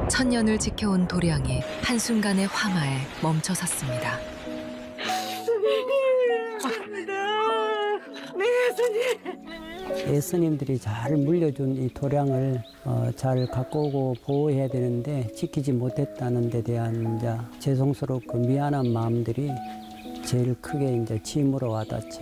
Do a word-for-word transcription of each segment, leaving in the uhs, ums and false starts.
천년을 지켜온 도량이 한순간의 화마에 멈춰섰습니다. 예수님들이 잘 물려준 이 도량을 어, 잘 갖고 오고 보호해야 되는데 지키지 못했다는 데 대한 이제 죄송스럽고 미안한 마음들이 제일 크게 이제 짐으로 와닿죠.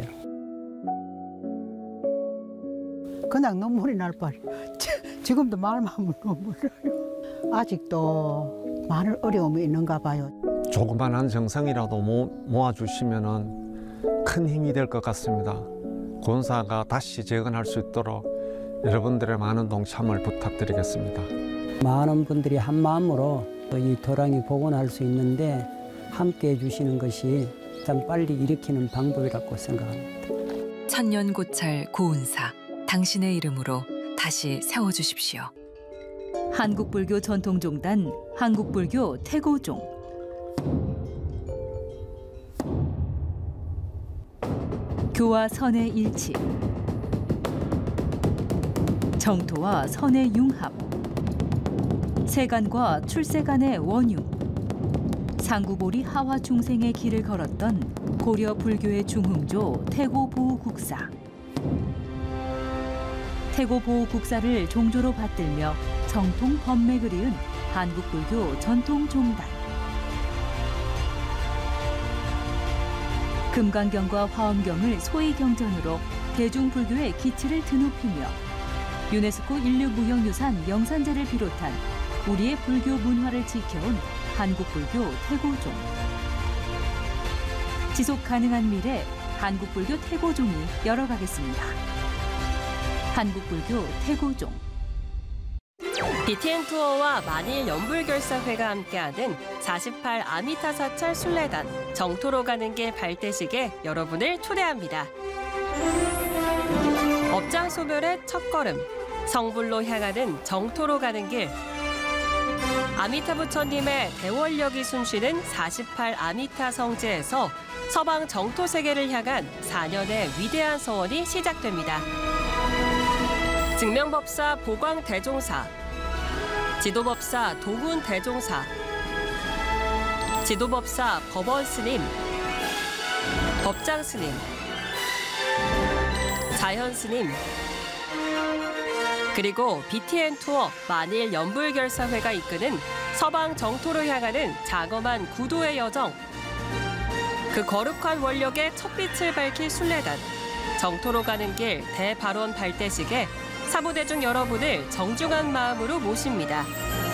그냥 눈물이 날 뻔. 지금도 말만 하면 눈물 나요. 아직도 많은 어려움이 있는가 봐요. 조그만한 정성이라도 모, 모아주시면 큰 힘이 될 것 같습니다. 권사가 다시 재건할 수 있도록 여러분들의 많은 동참을 부탁드리겠습니다. 많은 분들이 한 마음으로 이 도량이 복원할 수 있는데 함께 해주시는 것이 참 빨리 일으키는 방법이라고 생각합니다. 천년 고찰 고은사, 당신의 이름으로 다시 세워주십시오. 한국불교 전통종단 한국불교 태고종. 교와 선의 일치, 정토와 선의 융합, 세간과 출세간의 원융, 상구보리 하화 중생의 길을 걸었던 고려 불교의 중흥조 태고보호국사. 태고보호국사를 종조로 받들며 정통 법맥을 이은 한국불교 전통종단. 금강경과 화엄경을 소위경전으로 대중불교의 기치를 드높이며 유네스코 인류무형유산 영산제를 비롯한 우리의 불교 문화를 지켜온 한국불교 태고종. 지속가능한 미래 한국불교 태고종이 열어가겠습니다. 한국불교 태고종. 비티엔 투어와 만일 연불결사회가 함께하는 사십팔 아미타사찰 순례단 정토로 가는 길 발대식에 여러분을 초대합니다. 업장소멸의 첫걸음, 성불로 향하는 정토로 가는 길. 아미타 부처님의 대원력이 숨쉬는 사십팔 아미타 성지에서 서방 정토 세계를 향한 사 년의 위대한 서원이 시작됩니다. 증명법사 보광대종사, 지도법사 도군대종사, 지도법사 법원스님, 법장스님, 자현스님, 그리고 비티엔 투어 만일 연불결사회가 이끄는 서방 정토로 향하는 장엄한 구도의 여정. 그 거룩한 원력의 첫빛을 밝힐 순례단 정토로 가는 길 대발원 발대식에 사부대중 여러분을 정중한 마음으로 모십니다.